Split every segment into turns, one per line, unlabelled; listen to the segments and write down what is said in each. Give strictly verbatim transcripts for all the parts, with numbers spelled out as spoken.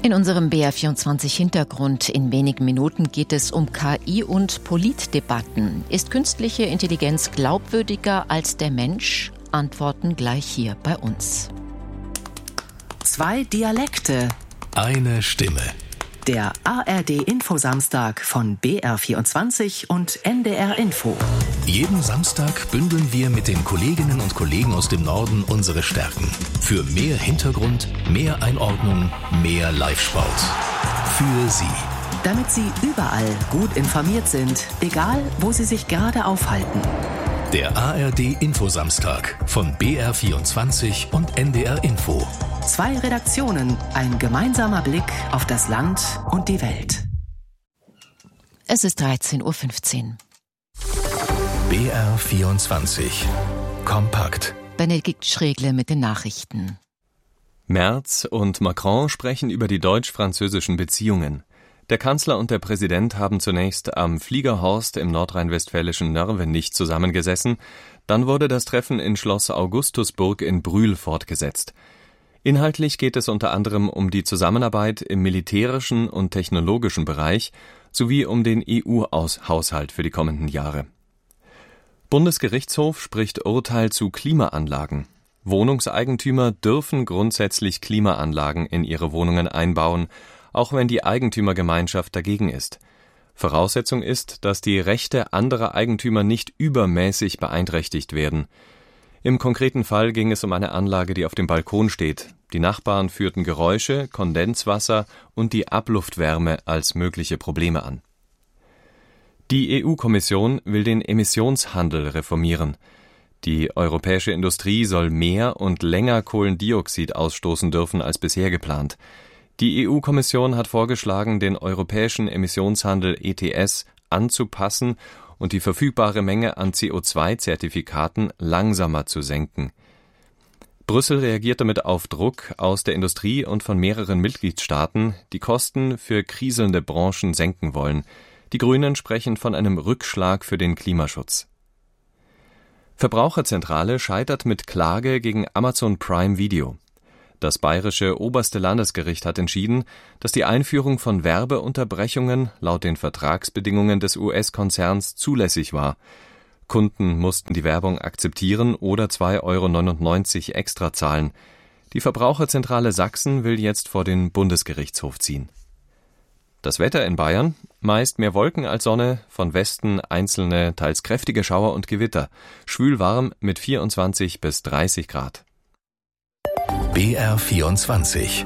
In unserem B R vierundzwanzig Hintergrund in wenigen Minuten geht es um K I und Politdebatten. Ist künstliche Intelligenz glaubwürdiger als der Mensch? Antworten gleich hier bei uns.
Zwei Dialekte.
Eine Stimme.
Der A R D-Info-Samstag von B R vierundzwanzig und N D R Info.
Jeden Samstag bündeln wir mit den Kolleginnen und Kollegen aus dem Norden unsere Stärken. Für mehr Hintergrund, mehr Einordnung, mehr Live-Sport. Für Sie.
Damit Sie überall gut informiert sind, egal wo Sie sich gerade aufhalten.
Der A R D-Info-Samstag von B R vierundzwanzig und N D R Info.
Zwei Redaktionen, ein gemeinsamer Blick auf das Land und die Welt.
Es ist dreizehn Uhr fünfzehn.
B R vierundzwanzig. Kompakt.
Benedikt Schregle mit den Nachrichten.
Merz und Macron sprechen über die deutsch-französischen Beziehungen. Der Kanzler und der Präsident haben zunächst am Fliegerhorst im nordrhein-westfälischen Nörvenich zusammengesessen. Dann wurde das Treffen in Schloss Augustusburg in Brühl fortgesetzt. Inhaltlich geht es unter anderem um die Zusammenarbeit im militärischen und technologischen Bereich sowie um den E U-Haushalt für die kommenden Jahre. Bundesgerichtshof spricht Urteil zu Klimaanlagen. Wohnungseigentümer dürfen grundsätzlich Klimaanlagen in ihre Wohnungen einbauen, auch wenn die Eigentümergemeinschaft dagegen ist. Voraussetzung ist, dass die Rechte anderer Eigentümer nicht übermäßig beeinträchtigt werden. Im konkreten Fall ging es um eine Anlage, die auf dem Balkon steht. Die Nachbarn führten Geräusche, Kondenswasser und die Abluftwärme als mögliche Probleme an. Die E U-Kommission will den Emissionshandel reformieren. Die europäische Industrie soll mehr und länger Kohlendioxid ausstoßen dürfen als bisher geplant. Die E U-Kommission hat vorgeschlagen, den europäischen Emissionshandel E T S anzupassen und die verfügbare Menge an C O zwei Zertifikaten langsamer zu senken. Brüssel reagiert damit auf Druck aus der Industrie und von mehreren Mitgliedstaaten, die Kosten für kriselnde Branchen senken wollen. Die Grünen sprechen von einem Rückschlag für den Klimaschutz. Verbraucherzentrale scheitert mit Klage gegen Amazon Prime Video. Das bayerische oberste Landesgericht hat entschieden, dass die Einführung von Werbeunterbrechungen laut den Vertragsbedingungen des U S-Konzerns zulässig war. Kunden mussten die Werbung akzeptieren oder zwei Euro neunundneunzig extra zahlen. Die Verbraucherzentrale Sachsen will jetzt vor den Bundesgerichtshof ziehen. Das Wetter in Bayern: meist mehr Wolken als Sonne, von Westen einzelne, teils kräftige Schauer und Gewitter. Schwül warm mit vierundzwanzig bis dreißig Grad.
B R vierundzwanzig.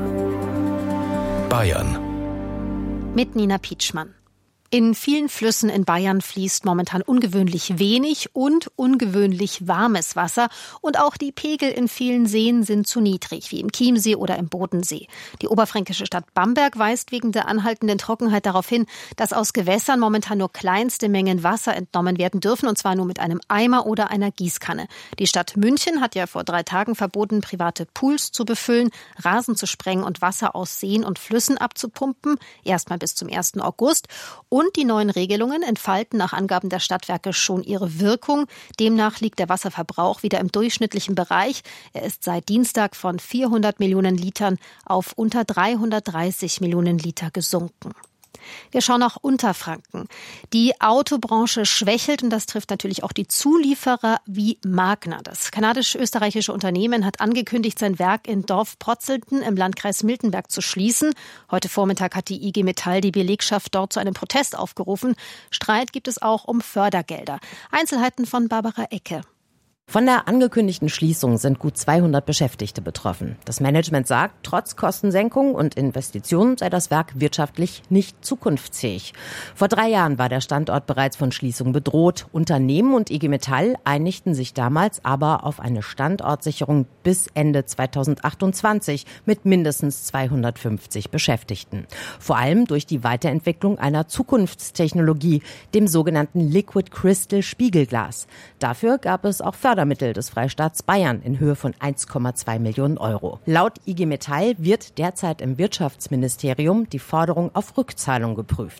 Bayern.
Mit Nina Pietschmann. In vielen Flüssen in Bayern fließt momentan ungewöhnlich wenig und ungewöhnlich warmes Wasser. Und auch die Pegel in vielen Seen sind zu niedrig, wie im Chiemsee oder im Bodensee. Die oberfränkische Stadt Bamberg weist wegen der anhaltenden Trockenheit darauf hin, dass aus Gewässern momentan nur kleinste Mengen Wasser entnommen werden dürfen, und zwar nur mit einem Eimer oder einer Gießkanne. Die Stadt München hat ja vor drei Tagen verboten, private Pools zu befüllen, Rasen zu sprengen und Wasser aus Seen und Flüssen abzupumpen, erstmal bis zum ersten August. Und die neuen Regelungen entfalten nach Angaben der Stadtwerke schon ihre Wirkung. Demnach liegt der Wasserverbrauch wieder im durchschnittlichen Bereich. Er ist seit Dienstag von vierhundert Millionen Litern auf unter dreihundertdreißig Millionen Liter gesunken. Wir schauen nach Unterfranken. Die Autobranche schwächelt und das trifft natürlich auch die Zulieferer wie Magna. Das kanadisch-österreichische Unternehmen hat angekündigt, sein Werk in Dorf-Protzelten im Landkreis Miltenberg zu schließen. Heute Vormittag hat die I G Metall die Belegschaft dort zu einem Protest aufgerufen. Streit gibt es auch um Fördergelder. Einzelheiten von Barbara Ecke.
Von der angekündigten Schließung sind gut zweihundert Beschäftigte betroffen. Das Management sagt, trotz Kostensenkung und Investitionen sei das Werk wirtschaftlich nicht zukunftsfähig. Vor drei Jahren war der Standort bereits von Schließung bedroht. Unternehmen und I G Metall einigten sich damals aber auf eine Standortsicherung bis Ende zweitausendachtundzwanzig mit mindestens zweihundertfünfzig Beschäftigten. Vor allem durch die Weiterentwicklung einer Zukunftstechnologie, dem sogenannten Liquid Crystal Spiegelglas. Dafür gab es auch Fördermittel des Freistaats Bayern in Höhe von eins Komma zwei Millionen Euro. Laut I G Metall wird derzeit im Wirtschaftsministerium die Forderung auf Rückzahlung geprüft.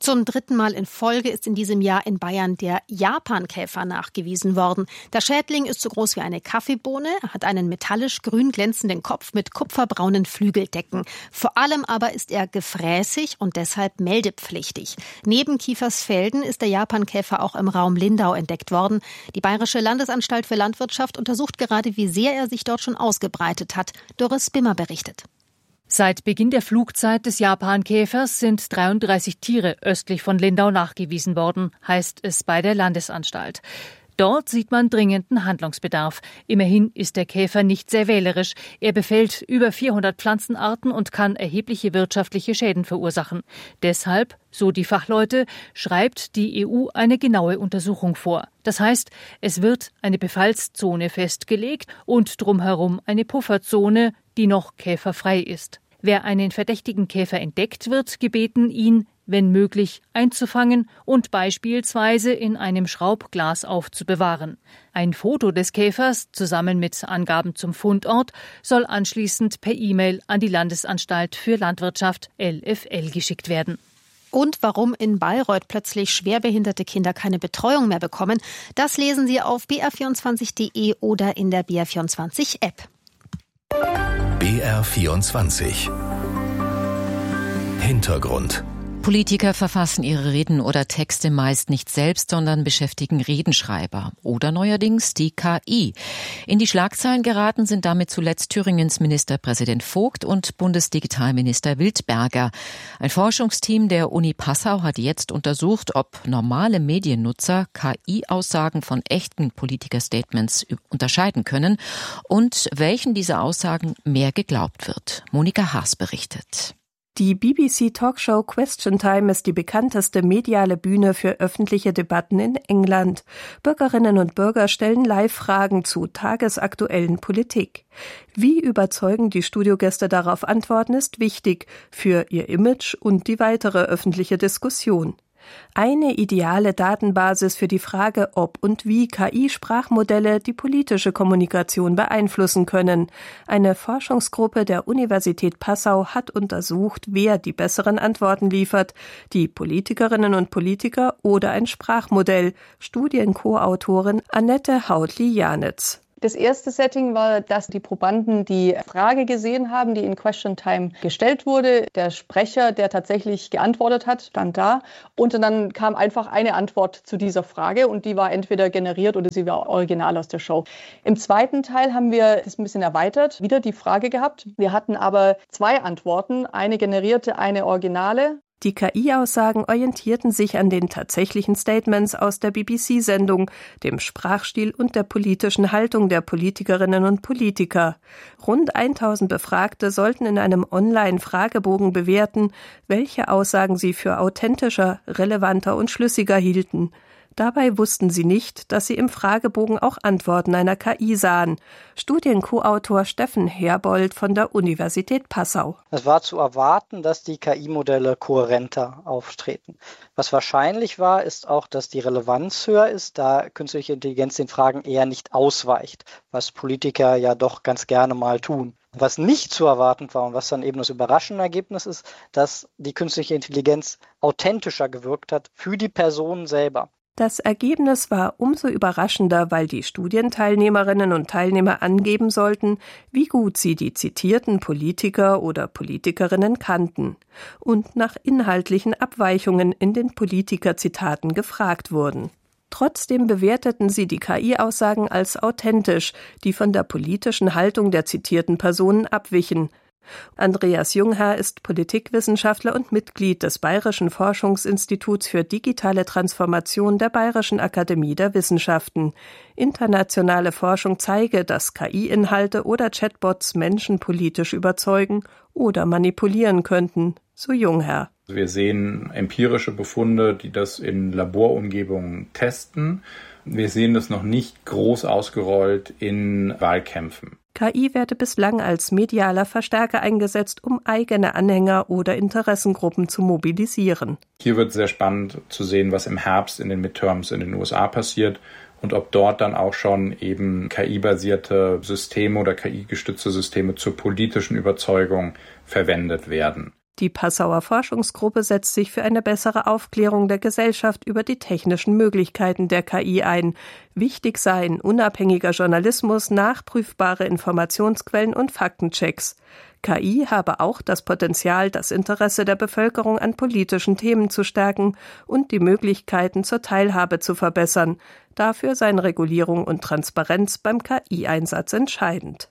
Zum dritten Mal in Folge ist in diesem Jahr in Bayern der Japankäfer nachgewiesen worden. Der Schädling ist so groß wie eine Kaffeebohne, hat einen metallisch grün glänzenden Kopf mit kupferbraunen Flügeldecken. Vor allem aber ist er gefräßig und deshalb meldepflichtig. Neben Kiefersfelden ist der Japankäfer auch im Raum Lindau entdeckt worden. Die Bayerische Landesanstalt für Landwirtschaft untersucht gerade, wie sehr er sich dort schon ausgebreitet hat. Doris Bimmer berichtet.
Seit Beginn der Flugzeit des Japankäfers sind dreiunddreißig Tiere östlich von Lindau nachgewiesen worden, heißt es bei der Landesanstalt. Dort sieht man dringenden Handlungsbedarf. Immerhin ist der Käfer nicht sehr wählerisch. Er befällt über vierhundert Pflanzenarten und kann erhebliche wirtschaftliche Schäden verursachen. Deshalb, so die Fachleute, schreibt die E U eine genaue Untersuchung vor. Das heißt, es wird eine Befallszone festgelegt und drumherum eine Pufferzone, die noch käferfrei ist. Wer einen verdächtigen Käfer entdeckt, wird gebeten, ihn, wenn möglich, einzufangen und beispielsweise in einem Schraubglas aufzubewahren. Ein Foto des Käfers zusammen mit Angaben zum Fundort soll anschließend per E-Mail an die Landesanstalt für Landwirtschaft L F L geschickt werden.
Und warum in Bayreuth plötzlich schwerbehinderte Kinder keine Betreuung mehr bekommen, das lesen Sie auf b r vierundzwanzig punkt d e oder in der B R vierundzwanzig App.
B R vierundzwanzig Hintergrund.
Politiker verfassen ihre Reden oder Texte meist nicht selbst, sondern beschäftigen Redenschreiber oder neuerdings die K I. In die Schlagzeilen geraten sind damit zuletzt Thüringens Ministerpräsident Vogt und Bundesdigitalminister Wildberger. Ein Forschungsteam der Uni Passau hat jetzt untersucht, ob normale Mediennutzer K I-Aussagen von echten Politikerstatements unterscheiden können und welchen dieser Aussagen mehr geglaubt wird. Monika Haas berichtet.
Die B B C-Talkshow Question Time ist die bekannteste mediale Bühne für öffentliche Debatten in England. Bürgerinnen und Bürger stellen Live-Fragen zu tagesaktuellen Politik. Wie überzeugend die Studiogäste darauf antworten, ist wichtig für ihr Image und die weitere öffentliche Diskussion. Eine ideale Datenbasis für die Frage, ob und wie K I-Sprachmodelle die politische Kommunikation beeinflussen können. Eine Forschungsgruppe der Universität Passau hat untersucht, wer die besseren Antworten liefert, die Politikerinnen und Politiker oder ein Sprachmodell. Studien-Co-Autorin Annette Hautli-Janitz.
Das erste Setting war, dass die Probanden die Frage gesehen haben, die in Question Time gestellt wurde. Der Sprecher, der tatsächlich geantwortet hat, stand da. Und dann kam einfach eine Antwort zu dieser Frage und die war entweder generiert oder sie war original aus der Show. Im zweiten Teil haben wir das ein bisschen erweitert, wieder die Frage gehabt. Wir hatten aber zwei Antworten, eine generierte, eine originale.
Die K I-Aussagen orientierten sich an den tatsächlichen Statements aus der B B C-Sendung, dem Sprachstil und der politischen Haltung der Politikerinnen und Politiker. Rund tausend Befragte sollten in einem Online-Fragebogen bewerten, welche Aussagen sie für authentischer, relevanter und schlüssiger hielten. Dabei wussten sie nicht, dass sie im Fragebogen auch Antworten einer K I sahen. Studien-Co-Autor Steffen Herbold von der Universität Passau.
Es war zu erwarten, dass die K I-Modelle kohärenter auftreten. Was wahrscheinlich war, ist auch, dass die Relevanz höher ist, da künstliche Intelligenz den Fragen eher nicht ausweicht, was Politiker ja doch ganz gerne mal tun. Was nicht zu erwarten war und was dann eben das überraschende Ergebnis ist, dass die künstliche Intelligenz authentischer gewirkt hat für die Person selber.
Das Ergebnis war umso überraschender, weil die Studienteilnehmerinnen und Teilnehmer angeben sollten, wie gut sie die zitierten Politiker oder Politikerinnen kannten und nach inhaltlichen Abweichungen in den Politikerzitaten gefragt wurden. Trotzdem bewerteten sie die K I-Aussagen als authentisch, die von der politischen Haltung der zitierten Personen abwichen. Andreas Jungherr ist Politikwissenschaftler und Mitglied des Bayerischen Forschungsinstituts für digitale Transformation der Bayerischen Akademie der Wissenschaften. Internationale Forschung zeige, dass K I-Inhalte oder Chatbots Menschen politisch überzeugen oder manipulieren könnten, so Jungherr.
Wir sehen empirische Befunde, die das in Laborumgebungen testen. Wir sehen das noch nicht groß ausgerollt in Wahlkämpfen.
K I werde bislang als medialer Verstärker eingesetzt, um eigene Anhänger oder Interessengruppen zu mobilisieren.
Hier wird sehr spannend zu sehen, was im Herbst in den Midterms in den U S A passiert und ob dort dann auch schon eben K I-basierte Systeme oder K I-gestützte Systeme zur politischen Überzeugung verwendet werden.
Die Passauer Forschungsgruppe setzt sich für eine bessere Aufklärung der Gesellschaft über die technischen Möglichkeiten der K I ein. Wichtig seien unabhängiger Journalismus, nachprüfbare Informationsquellen und Faktenchecks. K I habe auch das Potenzial, das Interesse der Bevölkerung an politischen Themen zu stärken und die Möglichkeiten zur Teilhabe zu verbessern. Dafür seien Regulierung und Transparenz beim K I-Einsatz entscheidend.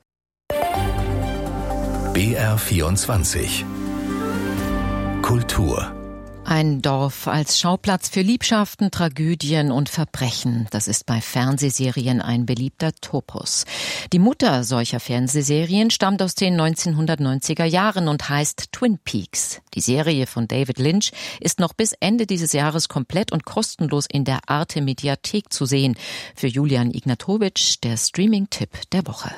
B R vierundzwanzig Kultur.
Ein Dorf als Schauplatz für Liebschaften, Tragödien und Verbrechen. Das ist bei Fernsehserien ein beliebter Topos. Die Mutter solcher Fernsehserien stammt aus den neunzehnhundertneunziger Jahren und heißt Twin Peaks. Die Serie von David Lynch ist noch bis Ende dieses Jahres komplett und kostenlos in der Arte-Mediathek zu sehen. Für Julian Ignatowitsch der Streaming-Tipp der Woche.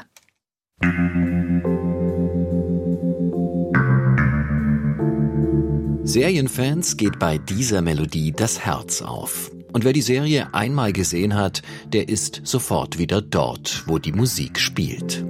Serienfans geht bei dieser Melodie das Herz auf. Und wer die Serie einmal gesehen hat, der ist sofort wieder dort, wo die Musik spielt.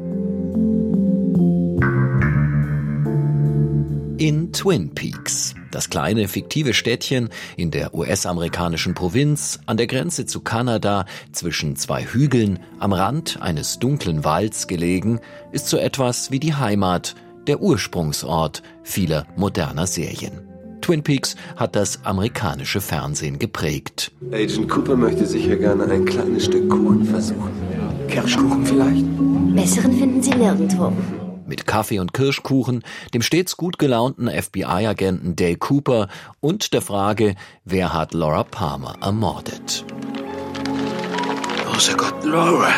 In Twin Peaks, das kleine fiktive Städtchen in der U S-amerikanischen Provinz, an der Grenze zu Kanada, zwischen zwei Hügeln, am Rand eines dunklen Walds gelegen, ist so etwas wie die Heimat, der Ursprungsort vieler moderner Serien. Twin Peaks hat das amerikanische Fernsehen geprägt.
Agent Cooper möchte sicher gerne ein kleines Stück Kuchen versuchen. Kirschkuchen vielleicht?
Besseren finden Sie nirgendwo.
Mit Kaffee und Kirschkuchen, dem stets gut gelaunten F B I-Agenten Dale Cooper und der Frage, wer hat Laura Palmer ermordet?
Großer Gott, Laura!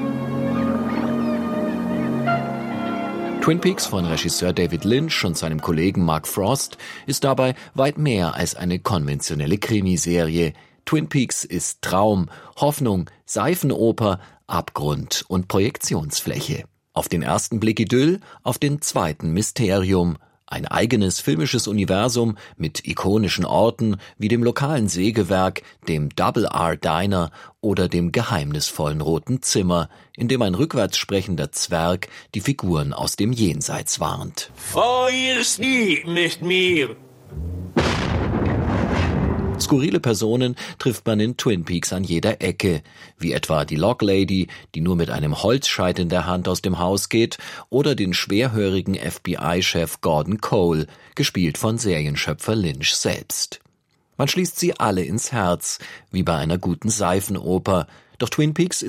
Twin Peaks von Regisseur David Lynch und seinem Kollegen Mark Frost ist dabei weit mehr als eine konventionelle Krimiserie. Twin Peaks ist Traum, Hoffnung, Seifenoper, Abgrund und Projektionsfläche. Auf den ersten Blick Idyll, auf den zweiten Mysterium. Ein eigenes filmisches Universum mit ikonischen Orten wie dem lokalen Sägewerk, dem Double R Diner oder dem geheimnisvollen Roten Zimmer, in dem ein rückwärts sprechender Zwerg die Figuren aus dem Jenseits warnt.
Feuer Sie nicht mir!
Skurrile Personen trifft man in Twin Peaks an jeder Ecke, wie etwa die Log Lady, die nur mit einem Holzscheit in der Hand aus dem Haus geht, oder den schwerhörigen F B I-Chef Gordon Cole, gespielt von Serienschöpfer Lynch selbst. Man schließt sie alle ins Herz, wie bei einer guten Seifenoper, doch Twin Peaks